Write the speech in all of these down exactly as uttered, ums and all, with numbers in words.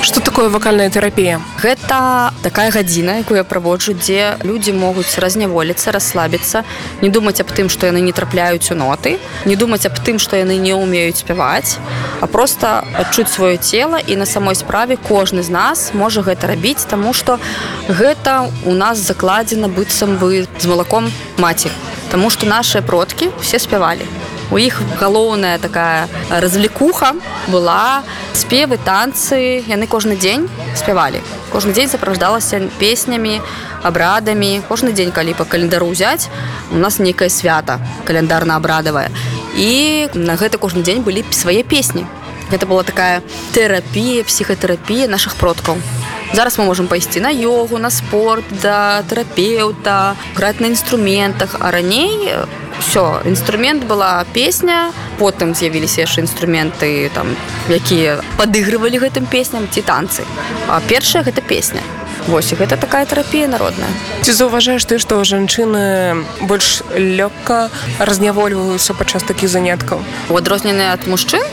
Што такое вакальная тэрапія? Гэта такая гадзіна, якую я праводжу, дзе людзі могуць разняволіцца, расслабіцца, не думаць аб тым, што яны не трапляюць у ноты, не думаць аб тым, што яны не ўмеюць спяваць, а проста адчуць сваё цела, і на самой справе кожны з нас можа гэта рабіць, таму што гэта у нас закладзена быццам бы з малаком маці, таму што нашыя продкі все спявалі. У іх галоўная такая развлекуха была спевы, танцы, яны кожны дзень спявалі. Кожны дзень сапроваждалася песнямі, абрадамі. Кожны дзень, калі па календару ўзяць, у нас нейкае свята календарна-абрадавае. І на гэта кожны дзень былі свае песні. Гэта была такая тэрапія, псіхатэрапія нашых продкаў. Зараз мы можам пайсці на йогу, на спорт, да тэрапеўта, граць на інструментах, а раней все, інструмент была песня, потым з'явіліся яшчэ інструменты, там, якія падыгрывалі гэтым песням, ці танцы. А першая гэта песня. Вось, і гэта такая тэрапія народная. Ці заўважаеш ты, што жанчыны больш лёгка разнявольваюцца падчас такіх заняткаў? У адрозненне ад мужчын,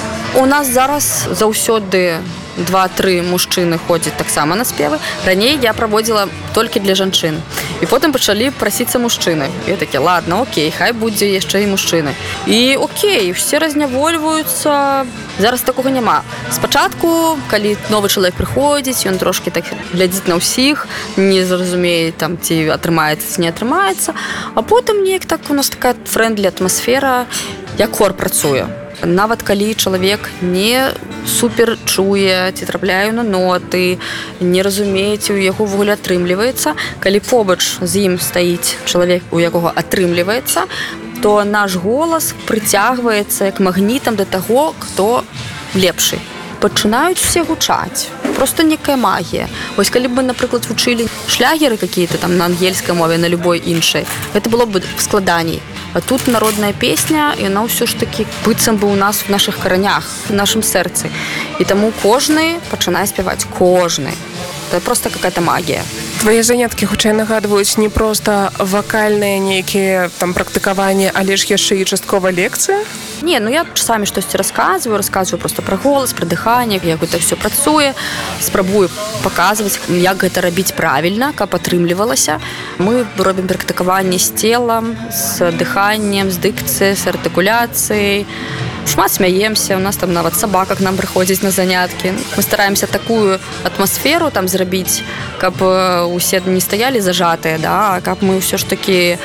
у нас зараз заўсёды два-тры мужчыны ходзяць таксама на спевы. Раней я праводзіла толькі для жанчын. І потым пачалі прасіцца мужчыны. Я такі, ладно, окей, хай будзе яшчэ і мужчыны. І окей, все разнявольваюцца. Зараз такога няма. Спачатку, калі новы чалавек прыходзіць, ён трошкі так глядзіць на ўсіх, не зразумее, там, ці атрымаецца, ці не атрымаецца. А потым неяк так у нас такая френдлі атмасфера, як хор працуе. Нават калі чалавек не супер чуе, ці трапляе на ноты, не разумее, ці ў яго ввогуле атрымліваецца, калі побач з ім стаіць чалавек, у якога атрымліваецца, то наш голас прыцягваецца як магнітам да таго, хто лепшы. Пачынаюць усе гучаць. Просто некая магія. Вось калі б мы, напрыклад, вучылі шлягеры какие-то там на ангельскай мове, на любой іншай, гэта было б складаней. А тут народная песня, і яна ўсё ж такі быццам бы у нас в наших каранях, в нашым сэрцы. І таму кожны пачынае спяваць. Кожны. Это просто какая-то магія. Твае заняткі хутчэй нагадваюць не проста вакальныя нейкія там практыкаванні, але ж яшчэ і часткова лекцыя? Не, ну я часамі штосьці расказваю, расказваю просто пра голас, пра дыханне, як гэта ўсё працуе, спрабую паказваць, як гэта рабіць правільна, каб атрымлівалася. Мы робім практыкаванні з целам, з дыханнем, з дыкцыяй, з артыкуляцыяй. Шмат смяемся, у нас там нават сабака к нам прыходзіць на заняткі. Мы стараемся такую атмасферу там зрабіць, каб усе не стаялі зажатыя, да, а каб мы ўсё ж такі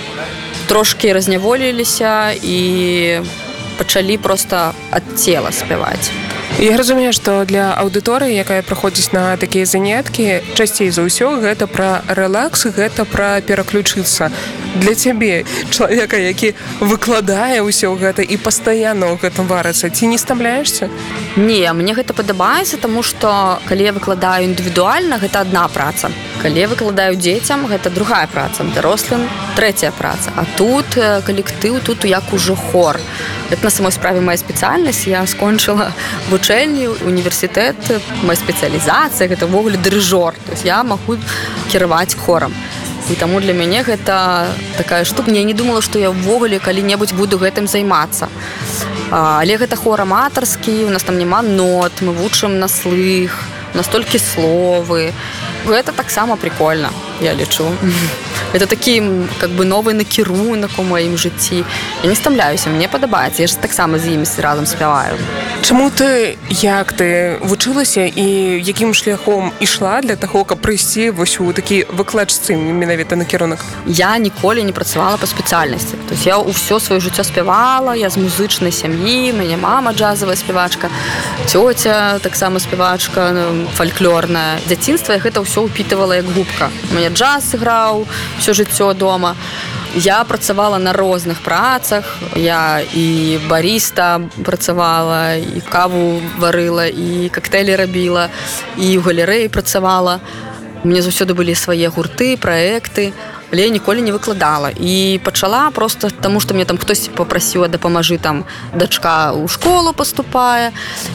трошкі разняволіліся і пачалі проста ад цела спяваць. Я разумею, што для аўдыторыі, якая прыходзіць на такія заняткі, часцей за ўсё гэта пра рэлакс, гэта пра пераключыцца. Для цябе, чалавека, які выкладае ўсё гэта і пастаянна ў гэтым варыцца, ці не стамляешся? Не, мне гэта падабаецца, таму што калі я выкладаю індывідуальна, гэта адна праца. Калі я выкладаю дзецям, гэта другая праца, дарослым трэцяя праца. А тут калектыў, тут як ужо хор. Это на самой справе моя спецыяльнасць. Я скончыла вучэльню, універсітэт, моя спецыялізацыя, гэта ўвогуле дырыжор. То есть я магу кіраваць хорам. І таму для мяне гэта такая штука. Я не думала, што я ўвогуле калі-небудзь буду гэтым займацца. Але гэта хор аматарскі, у нас там няма нот, мы вучым на слых, у нас толькі словы. Гэта таксама прикольна, я лічу. Это такі, как бы, новый накірунак у маім жыцці. Я не стамляюся, мне падабаецца. Я ж таксама з імі разам спяваю. Чаму ты, як ты вучылася і якім шляхом ішла для таго, каб прыйсці вось у такі выкладчыцы менавіта накірунак? Я ніколі не працавала па спецыяльнасці. То есть я ўсё сваё жыццё спявала, я з музычнай сям'і, мяне мама джазавая спявачка, цёця таксама спявачка фальклорная. Дзяцінства я гэта ўсё ўпітывала як губка. У мяне джаз іграў ўсё жыццё дома. Я працавала на розных працах. Я і баріста працавала, і каву варыла, і коктейлі рабіла, і ў галерэі працавала. У мяне заўсёды былі свае гурты, праекты, але я ніколі не выкладала. І пачала просто таму, што мне там хтось папрасіў, дапамажы, там дачка ў школу паступае,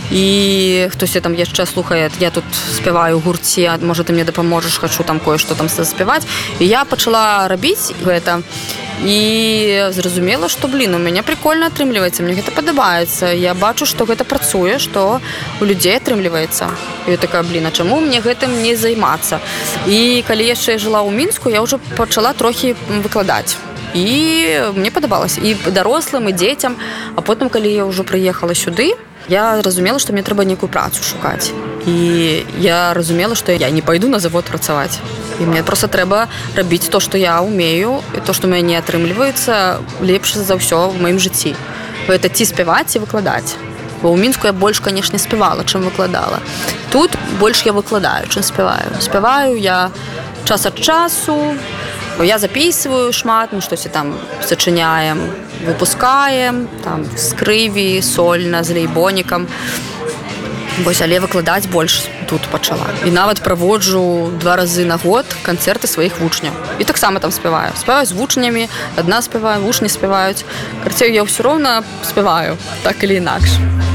і хтось там яшчэ слухае, я тут спяваю ў гурце, можа ты мне дапаможаш, хачу там кое-што там заспяваць. І я пачала рабіць гэта. і зразумела, што, блін, у мяне прикольна атрымліваецца, мне гэта падабаецца. Я бачу, што гэта працуе, што у людзей атрымліваецца. І я такая, блін, а чаму мне гэтым не займацца? І калі яшчэ я жыла ў Мінску, я ўжо пачала трохі выкладаць. І мне падабалася і дарослым, і дзецям. А потым, калі я ўжо прыехала сюды, я разумела, што мне трэба нейкую працу шукаць. І я разумела, што я не пайду на завод працаваць. І мне проста трэба рабіць то, што я ўмею, і то, што ў мяне атрымліваецца лепш за ўсё ў маім жыцці. Гэта ці спяваць, ці выкладаць. Бо ў Мінску я больш, канешне, спявала, чым выкладала. Тут больш я выкладаю, чым спяваю. Спяваю я час ад часу, я записываю шмат, ну, штосьці там сачыняем, выпускаем, там, скрыві, сольна, з лейбонікам. Вось, але выкладаць больш тут пачала. І нават праводжу два разы на год канцэрты сваіх вучняў. І таксама там спяваю. Спяваю з вучнямі, адна спяваю, вучні спяваюць. Карацей, я ўсё роўна спяваю, так или інакш.